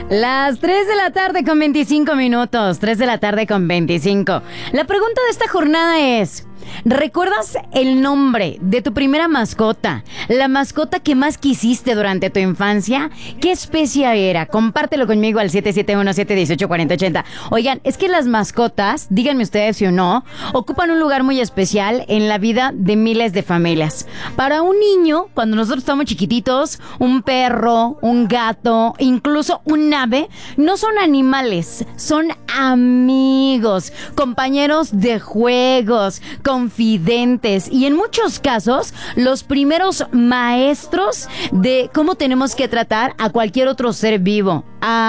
Las 3 de la tarde con 25 minutos. 3 de la tarde con 25. La pregunta de esta jornada es: ¿recuerdas el nombre de tu primera mascota? La mascota que más quisiste durante tu infancia. ¿Qué especie era? Compártelo conmigo al 771-718-4080. Oigan, es que las mascotas, díganme ustedes si o no, ocupan un lugar muy especial en la vida de miles de familias. Para un niño, cuando nosotros estamos chiquititos, un perro, un gato, incluso un ave, no son animales, son amigos, compañeros de juegos, confidentes y en muchos casos los primeros maestros de cómo tenemos que tratar a cualquier otro ser vivo.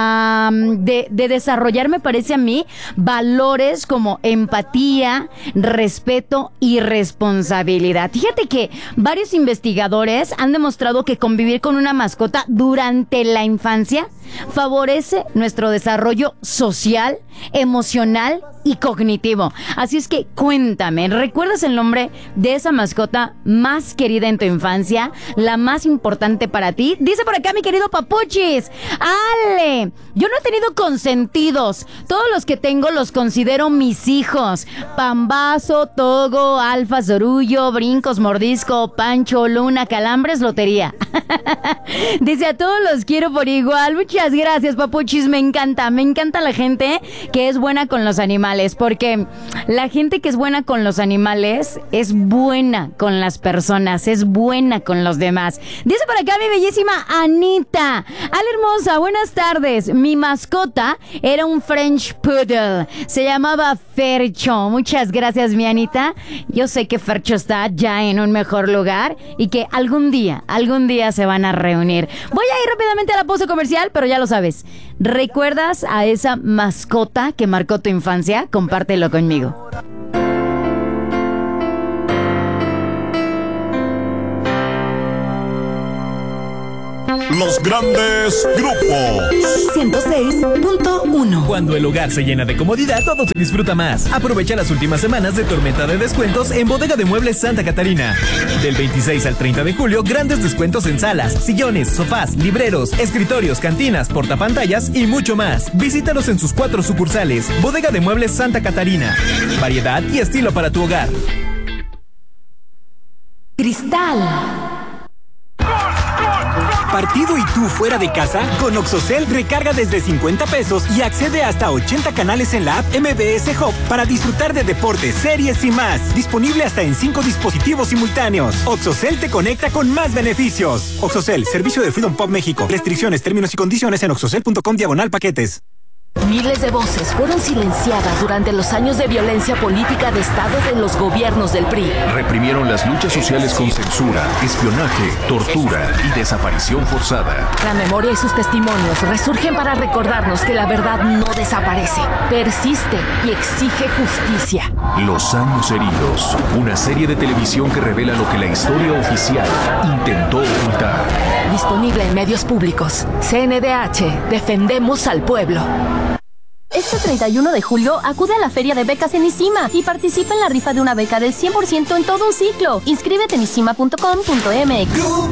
De desarrollar, me parece a mí, valores como empatía, respeto y responsabilidad. Fíjate que varios investigadores han demostrado que convivir con una mascota durante la infancia favorece nuestro desarrollo social, emocional y cognitivo. Así es que cuéntame, ¿recuerdas el nombre de esa mascota más querida en tu infancia? La más importante para ti. Dice por acá mi querido Papuchis: Ale, yo no he tenido consentidos. Todos los que tengo los considero mis hijos. Pambazo, Togo, Alfa, Zorullo, Brincos, Mordisco, Pancho, Luna, Calambres, Lotería. Dice: a todos los quiero por igual. Muchas gracias, Papuchis. Me encanta la gente que es buena con los animales, porque la gente que es buena con los animales es buena con las personas, es buena con los demás. Dice por acá mi bellísima Anita: Ale hermosa, buenas tardes. Mi mascota era un French Poodle, se llamaba Fercho. Muchas gracias, mi Anita. Yo sé que Fercho está ya en un mejor lugar y que algún día se van a reunir. Voy a ir rápidamente a la pausa comercial, pero ya lo sabes. ¿Recuerdas a esa mascota que marcó tu infancia? Compártelo conmigo. Los grandes grupos. 106.1. Cuando el hogar se llena de comodidad, todo se disfruta más. Aprovecha las últimas semanas de tormenta de descuentos en Bodega de Muebles Santa Catarina. Del 26 al 30 de julio, grandes descuentos en salas, sillones, sofás, libreros, escritorios, cantinas, portapantallas y mucho más. Visítalos en sus 4 sucursales. Bodega de Muebles Santa Catarina. Variedad y estilo para tu hogar. Cristal. ¿Partido y tú fuera de casa? Con Oxocel recarga desde 50 pesos y accede hasta 80 canales en la app MBS Hub para disfrutar de deportes, series y más. Disponible hasta en 5 dispositivos simultáneos. Oxocel te conecta con más beneficios. Oxocel, servicio de Freedom Pop México. Restricciones, términos y condiciones en oxocel.com/paquetes. Miles de voces fueron silenciadas durante los años de violencia política de Estado de los gobiernos del PRI. Reprimieron las luchas sociales con censura, espionaje, tortura y desaparición forzada. La memoria y sus testimonios resurgen para recordarnos que la verdad no desaparece, persiste y exige justicia. Los años heridos, una serie de televisión que revela lo que la historia oficial intentó ocultar. Disponible en medios públicos. CNDH, defendemos al pueblo. Este 31 de julio acude a la Feria de Becas en ISIMA y participa en la rifa de una beca del 100% en todo un ciclo. Inscríbete en isima.com.mx.